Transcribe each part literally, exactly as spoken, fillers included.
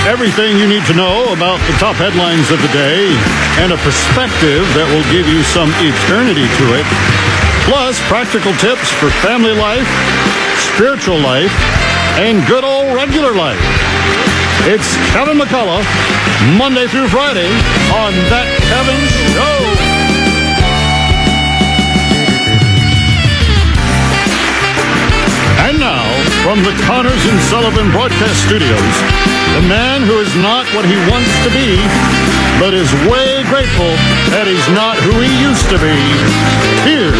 Everything you need to know about the top headlines of the day and a perspective that will give you some eternity to it. Plus, practical tips for family life, spiritual life, and good old regular life. It's Kevin McCullough, Monday through Friday on That Kevin Show. And now, from the Connors and Sullivan Broadcast Studios, the man who is not what he wants to be, but is way grateful that he's not who he used to be. Here's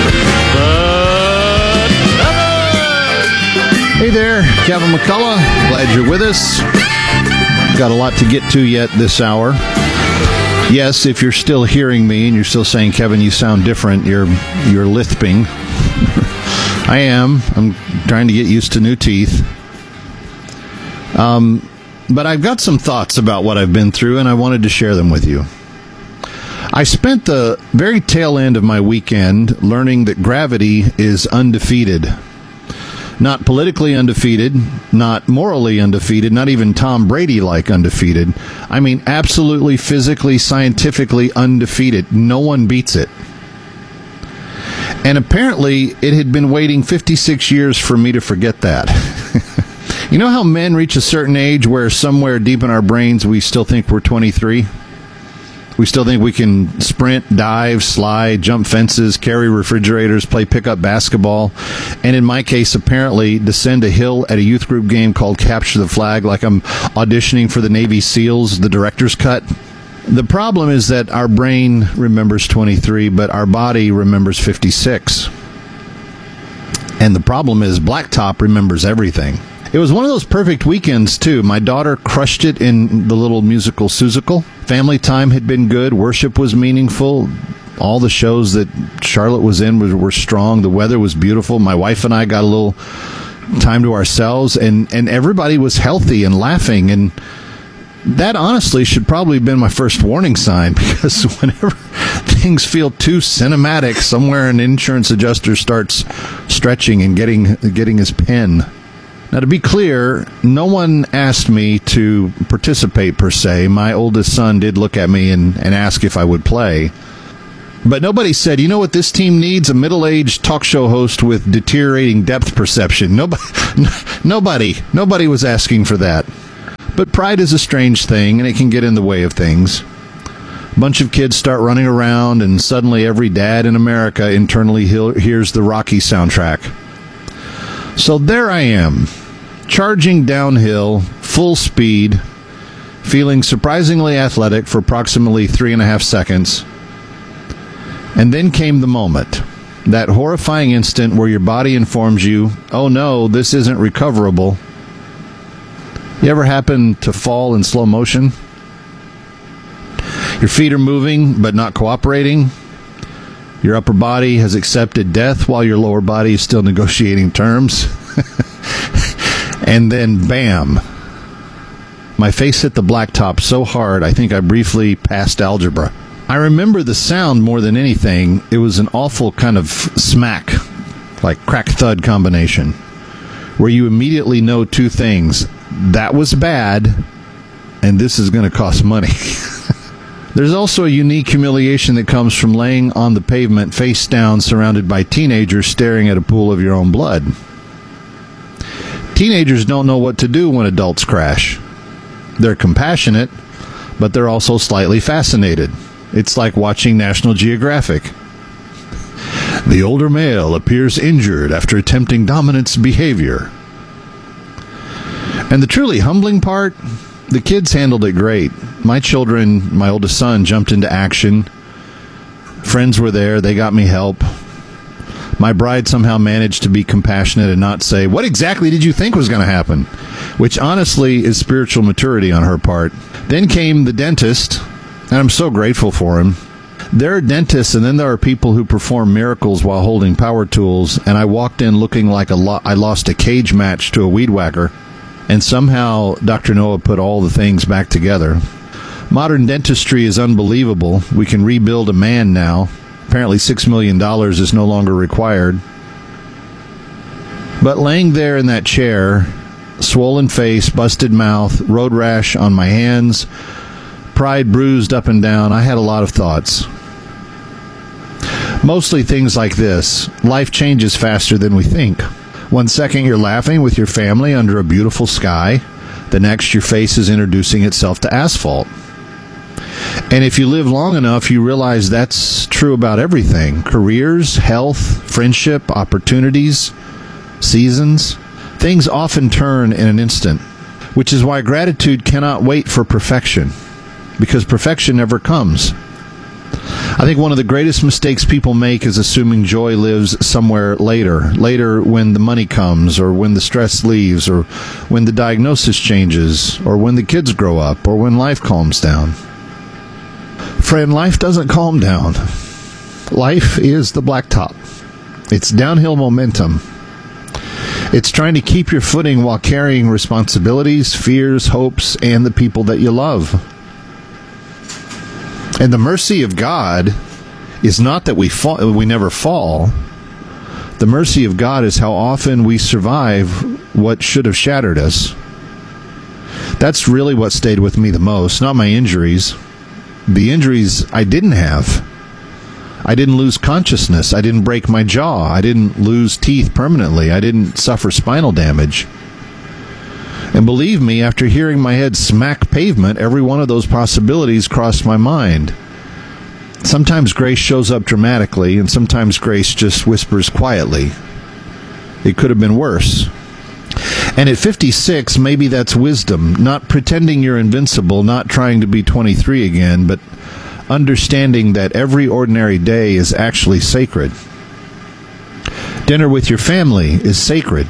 the Kevin! Hey there, Kevin McCullough. Glad you're with us. Got a lot to get to yet this hour. Yes, if you're still hearing me and you're still saying, Kevin, you sound different, you're you're lisping. I am. I'm trying to get used to new teeth. Um, but I've got some thoughts about what I've been through, and I wanted to share them with you. I spent the very tail end of my weekend learning that gravity is undefeated. Not politically undefeated, not morally undefeated, not even Tom Brady-like undefeated. I mean, absolutely, physically, scientifically undefeated. No one beats it. And apparently, it had been waiting fifty-six years for me to forget that. You know how men reach a certain age where somewhere deep in our brains we still think we're twenty-three? We still think we can sprint, dive, slide, jump fences, carry refrigerators, play pickup basketball, and in my case, apparently, descend a hill at a youth group game called Capture the Flag like I'm auditioning for the Navy SEALs, the director's cut. The problem is that our brain remembers twenty-three, but our body remembers fifty-six. And the problem is Blacktop remembers everything. It was one of those perfect weekends, too. My daughter crushed it in the little musical Seussical. Family time had been good. Worship was meaningful. All the shows that Charlotte was in were, were strong. The weather was beautiful. My wife and I got a little time to ourselves, and, and everybody was healthy and laughing, and that honestly should probably have been my first warning sign, because whenever things feel too cinematic, somewhere an insurance adjuster starts stretching and getting getting his pen. Now, to be clear, no one asked me to participate per se. My oldest son did look at me and, and ask if I would play. But nobody said, you know what this team needs? A middle-aged talk show host with deteriorating depth perception. Nobody, nobody, nobody was asking for that. But pride is a strange thing, and it can get in the way of things. A bunch of kids start running around, and suddenly every dad in America internally he- hears the Rocky soundtrack. So there I am, charging downhill, full speed, feeling surprisingly athletic for approximately three and a half seconds. And then came the moment, that horrifying instant where your body informs you, oh no, this isn't recoverable. You ever happen to fall in slow motion? Your feet are moving, but not cooperating. Your upper body has accepted death while your lower body is still negotiating terms. And then, bam. My face hit the blacktop so hard, I think I briefly passed algebra. I remember the sound more than anything. It was an awful kind of smack, like crack-thud combination, where you immediately know two things. That was bad, and this is going to cost money. There's also a unique humiliation that comes from laying on the pavement face down surrounded by teenagers staring at a pool of your own blood. Teenagers don't know what to do when adults crash. They're compassionate, but they're also slightly fascinated. It's like watching National Geographic. The older male appears injured after attempting dominance behavior. And the truly humbling part, the kids handled it great. My children, my oldest son, jumped into action. Friends were there. They got me help. My bride somehow managed to be compassionate and not say, what exactly did you think was going to happen? Which honestly is spiritual maturity on her part. Then came the dentist, and I'm so grateful for him. There are dentists, and then there are people who perform miracles while holding power tools, and I walked in looking like a lo- I lost a cage match to a weed whacker, and somehow Doctor Noah put all the things back together. Modern dentistry is unbelievable. We can rebuild a man now. Apparently six million dollars is no longer required. But laying there in that chair, swollen face, busted mouth, road rash on my hands, pride bruised up and down. I had a lot of thoughts. Mostly things like this. Life changes faster than we think. One second you're laughing with your family under a beautiful sky. The next your face is introducing itself to asphalt. And if you live long enough, you realize that's true about everything. Careers, health, friendship, opportunities, seasons. Things often turn in an instant, which is why gratitude cannot wait for perfection, because perfection never comes. I think one of the greatest mistakes people make is assuming joy lives somewhere later, later when the money comes, or when the stress leaves, or when the diagnosis changes, or when the kids grow up, or when life calms down. Friend, life doesn't calm down. Life is the blacktop. It's downhill momentum. It's trying to keep your footing while carrying responsibilities, fears, hopes, and the people that you love. And the mercy of God is not that we fall, we never fall. The mercy of God is how often we survive what should have shattered us. That's really what stayed with me the most, not my injuries. The injuries I didn't have. I didn't lose consciousness. I didn't break my jaw. I didn't lose teeth permanently. I didn't suffer spinal damage. And believe me, after hearing my head smack pavement, every one of those possibilities crossed my mind. Sometimes grace shows up dramatically, and sometimes grace just whispers quietly. It could have been worse. And at fifty-six, maybe that's wisdom, not pretending you're invincible, not trying to be twenty-three again, but understanding that every ordinary day is actually sacred. Dinner with your family is sacred.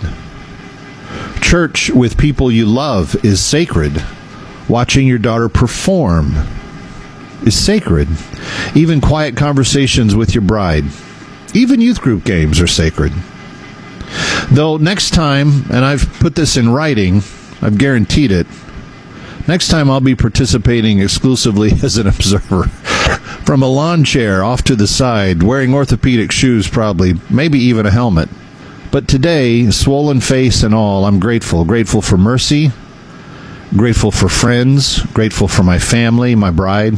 Church with people you love is sacred. Watching your daughter perform is sacred. Even quiet conversations with your bride, even youth group games are sacred. Though next time, and I've put this in writing, I've guaranteed it, next time I'll be participating exclusively as an observer. From a lawn chair off to the side, wearing orthopedic shoes probably, maybe even a helmet. But today, swollen face and all, I'm grateful. Grateful for mercy, grateful for friends, grateful for my family, my bride,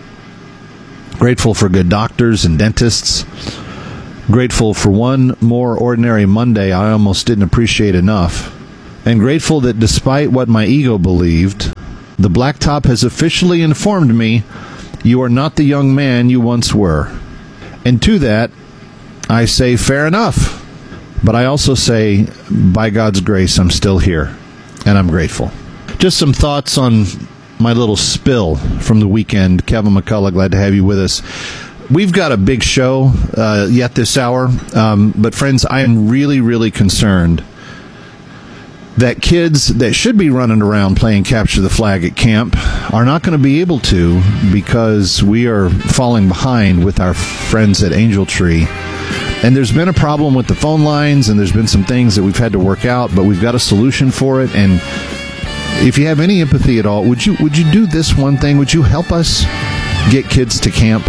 grateful for good doctors and dentists, grateful for one more ordinary Monday I almost didn't appreciate enough, and grateful that despite what my ego believed, the blacktop has officially informed me you are not the young man you once were. And to that, I say fair enough. But I also say, by God's grace, I'm still here, and I'm grateful. Just some thoughts on my little spill from the weekend. Kevin McCullough, glad to have you with us. We've got a big show uh, yet this hour, um, but friends, I am really, really concerned that kids that should be running around playing capture the flag at camp are not going to be able to because we are falling behind with our friends at Angel Tree. And there's been a problem with the phone lines, and there's been some things that we've had to work out, but we've got a solution for it. And if you have any empathy at all, would you would you do this one thing? Would you help us get kids to camp?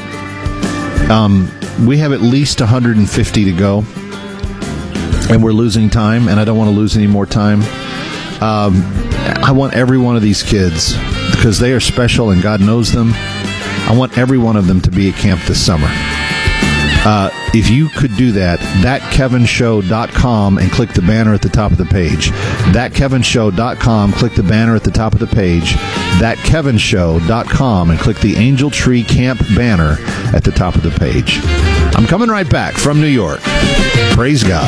Um, we have at least one hundred fifty to go, and we're losing time, and I don't want to lose any more time. Um, I want every one of these kids, because they are special and God knows them, I want every one of them to be at camp this summer. Uh, if you could do that, that kevin show dot com and click the banner at the top of the page. that kevin show dot com, click the banner at the top of the page. that kevin show dot com and click the Angel Tree Camp banner at the top of the page. I'm coming right back from New York. Praise God.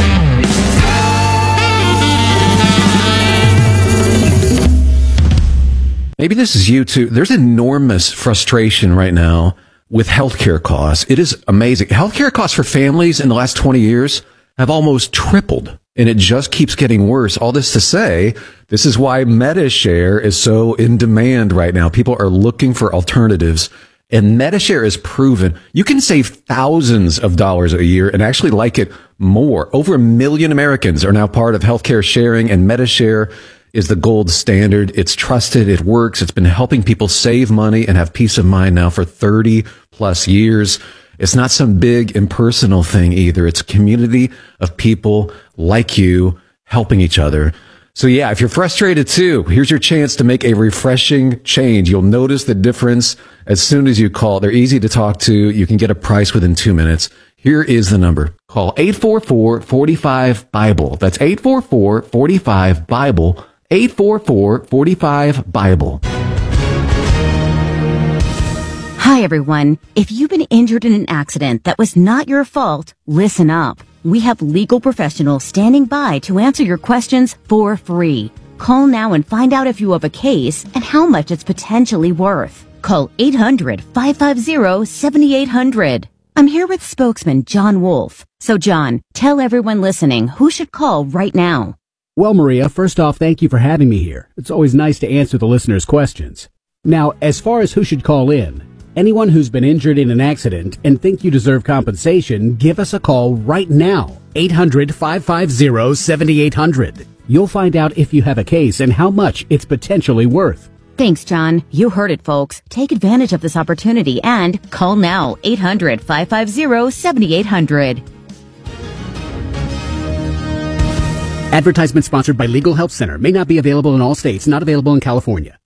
Maybe this is you too. There's enormous frustration right now with healthcare costs. It is amazing. Healthcare costs for families in the last twenty years have almost tripled, and it just keeps getting worse. All this to say, this is why MediShare is so in demand right now. People are looking for alternatives, and MediShare is proven you can save thousands of dollars a year and actually like it more. Over a million Americans are now part of healthcare sharing, and MediShare is the gold standard. It's trusted. It works. It's been helping people save money and have peace of mind now for thirty plus years. It's not some big impersonal thing either. It's a community of people like you helping each other. So yeah, if you're frustrated too, here's your chance to make a refreshing change. You'll notice the difference as soon as you call. They're easy to talk to. You can get a price within two minutes. Here is the number. Call eight four four, four five, BIBLE. That's eight four four, four five, BIBLE. eight four four, four five, BIBLE. Hi, everyone. If you've been injured in an accident that was not your fault, listen up. We have legal professionals standing by to answer your questions for free. Call now and find out if you have a case and how much it's potentially worth. Call eight hundred, five five zero, seven eight zero zero. I'm here with spokesman John Wolf. So, John, tell everyone listening who should call right now. Well, Maria, first off, thank you for having me here. It's always nice to answer the listeners' questions. Now, as far as who should call in, anyone who's been injured in an accident and think you deserve compensation, give us a call right now. eight hundred, five five zero, seven eight zero zero. You'll find out if you have a case and how much it's potentially worth. Thanks, John. You heard it, folks. Take advantage of this opportunity and call now. eight hundred, five five zero, seven eight zero zero. Advertisement sponsored by Legal Help Center. May not be available in all states. Not available in California.